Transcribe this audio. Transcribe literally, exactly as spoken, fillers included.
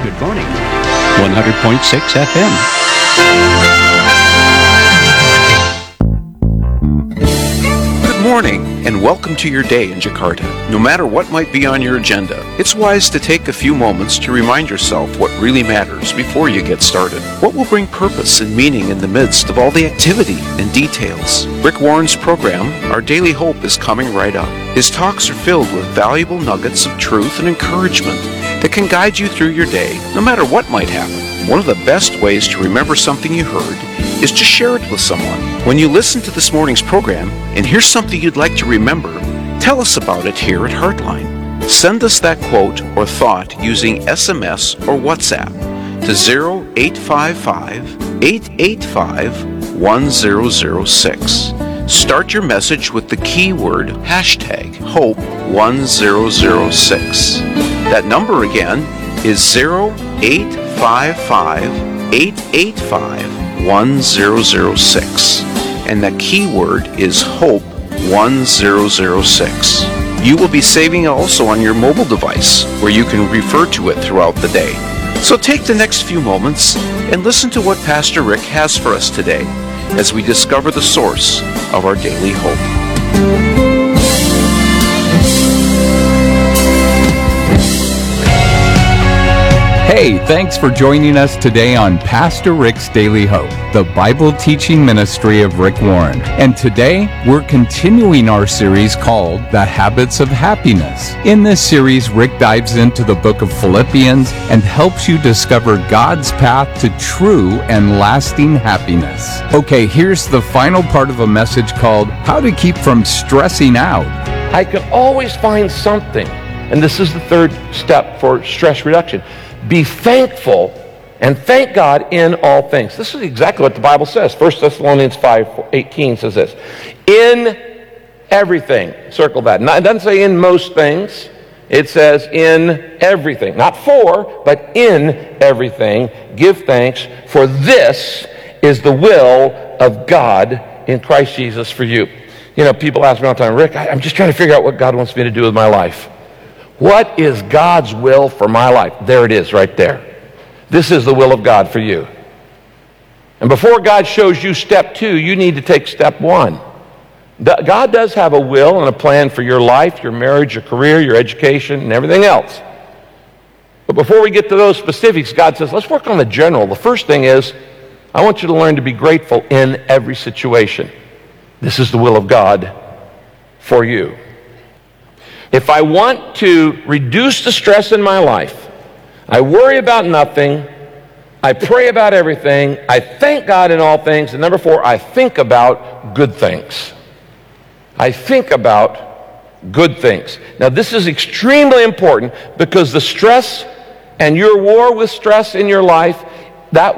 Good morning. one hundred point six F M. Good morning, and welcome to your day in Jakarta. No matter what might be on your agenda, it's wise to take a few moments to remind yourself what really matters before you get started. What will bring purpose and meaning in the midst of all the activity and details? Rick Warren's program, Our Daily Hope, is coming right up. His talks are filled with valuable nuggets of truth and encouragement that can guide you through your day, no matter what might happen. One of the best ways to remember something you heard is to share it with someone. When you listen to this morning's program and hear something you'd like to remember, tell us about it here at Heartline. Send us that quote or thought using S M S or WhatsApp to zero eight five five, eight eight five, one zero zero six. Start your message with the keyword hashtag hope one zero zero six. That number again is zero eight five five, eight eight five, one zero zero six. And the keyword is hope one zero zero six. You will be saving it also on your mobile device, where you can refer to it throughout the day. So take the next few moments and listen to what Pastor Rick has for us today as we discover the source of our daily hope. Hey, thanks for joining us today on Pastor Rick's Daily Hope, the Bible teaching ministry of Rick Warren. And today, we're continuing our series called The Habits of Happiness. In this series, Rick dives into the book of Philippians and helps you discover God's path to true and lasting happiness. Okay, here's the final part of a message called How to Keep from Stressing Out. I can always find something, and this is the third step for stress reduction. Be thankful and thank God in all things. This is exactly what the Bible says. First Thessalonians five eighteen says this. In everything. Circle that. It doesn't say in most things. It says in everything. Not for, but in everything. Give thanks, for this is the will of God in Christ Jesus for you. You know, people ask me all the time, Rick, I'm just trying to figure out what God wants me to do with my life. What is God's will for my life? There it is right there. This is the will of God for you. And before God shows you step two, you need to take step one. God does have a will and a plan for your life, your marriage, your career, your education, and everything else. But before we get to those specifics, God says, let's work on the general. The first thing is, I want you to learn to be grateful in every situation. This is the will of God for you. If I want to reduce the stress in my life, I worry about nothing, I pray about everything, I thank God in all things, and number four, I think about good things. I think about good things. Now this is extremely important because the stress and your war with stress in your life, that